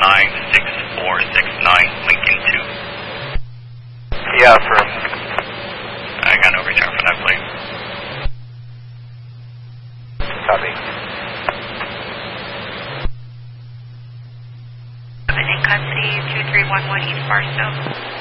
96469, Lincoln 2. Yeah, affirm. I got no return for that plate. Copy. In custody, 2311 East Barstow.